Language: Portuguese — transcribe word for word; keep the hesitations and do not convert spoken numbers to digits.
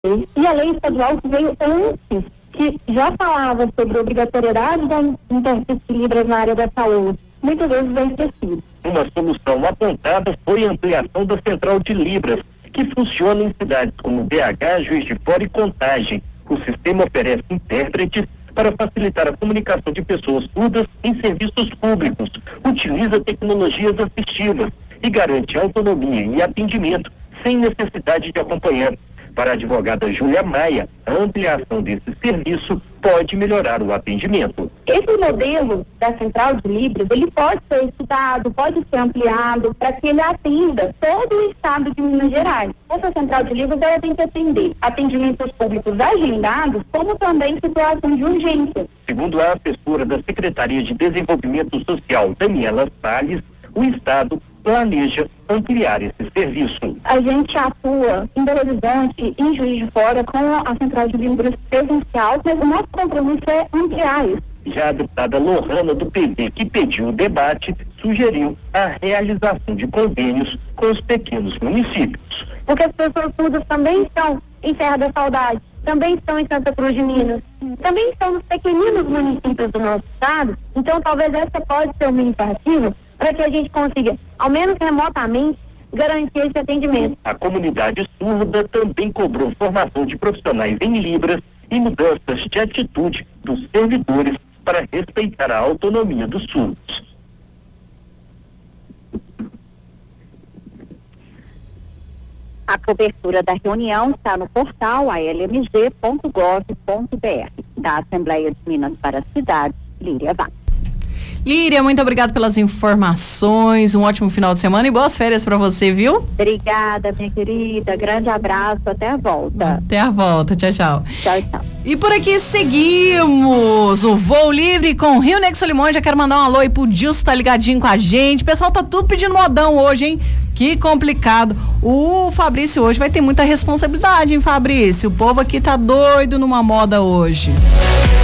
E a lei estadual que veio antes, que já falava sobre a obrigatoriedade da intérprete de Libras na área da saúde, muitas vezes vem esquecido. Uma solução apontada foi a ampliação da central de Libras, que funciona em cidades como B H, Juiz de Fora e Contagem. O sistema oferece intérpretes para facilitar a comunicação de pessoas surdas em serviços públicos, utiliza tecnologias assistivas e garante autonomia e atendimento sem necessidade de acompanhante. Para a advogada Júlia Maia, a ampliação desse serviço pode melhorar o atendimento. Esse modelo da central de Libras, ele pode ser estudado, pode ser ampliado para que ele atenda todo o estado de Minas Gerais. Essa central de Libras, ela tem que atender atendimentos públicos agendados, como também situação de urgência. Segundo a assessora da Secretaria de Desenvolvimento Social, Daniela Salles, o estado planeja ampliar esse serviço. A gente atua em Belo Horizonte, em Juiz de Fora, com a central de Libras presencial, mas o nosso compromisso é ampliar isso. Já a deputada Lohana, do P B, que pediu o debate, sugeriu a realização de convênios com os pequenos municípios. Porque as pessoas surdas também estão em Serra da Saudade, também estão em Santa Cruz de Minas, também estão nos pequeninos municípios do nosso estado, então talvez essa pode ser uma iniciativa para que a gente consiga, ao menos remotamente, garantir esse atendimento. A comunidade surda também cobrou formação de profissionais em Libras e mudanças de atitude dos servidores para respeitar a autonomia dos surdos. A cobertura da reunião está no portal a l m g ponto gov ponto b r da Assembleia de Minas para a cidade, Líria Vaz. Líria, muito obrigada pelas informações, um ótimo final de semana e boas férias para você, viu? Obrigada, minha querida, grande abraço, até a volta. Até a volta, tchau, tchau. Tchau, tchau. E por aqui seguimos o Voo Livre com Rio Negro Solimões. Já quero mandar um alô aí pro Dilson, tá ligadinho com a gente. O pessoal tá tudo pedindo modão hoje, hein? Que complicado. O Fabrício hoje vai ter muita responsabilidade, hein, Fabrício? O povo aqui tá doido numa moda hoje.